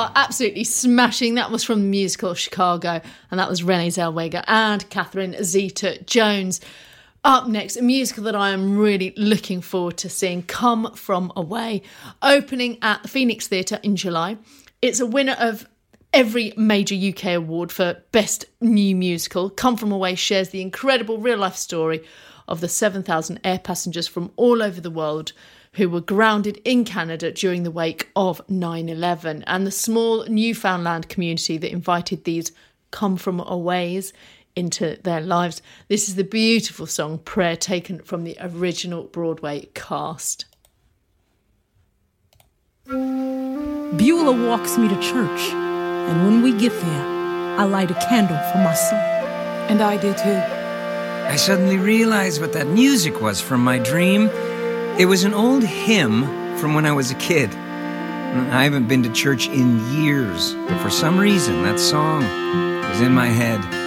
are absolutely smashing. That was from the musical Chicago, and that was Renee Zellweger and Catherine Zeta-Jones. Up next, a musical that I am really looking forward to seeing, Come From Away, opening at the Phoenix Theatre in July. It's a winner of every major UK award for Best New Musical. Come From Away shares the incredible real-life story of the 7,000 air passengers from all over the world who were grounded in Canada during the wake of 9/11, and the small Newfoundland community that invited these Come From Aways into their lives. This is the beautiful song Prayer, taken from the original Broadway cast. Beulah walks me to church, and when we get there, I light a candle for my son. And I do too. I suddenly realized what that music was from my dream. It was an old hymn from when I was a kid. I haven't been to church in years, but for some reason that song was in my head.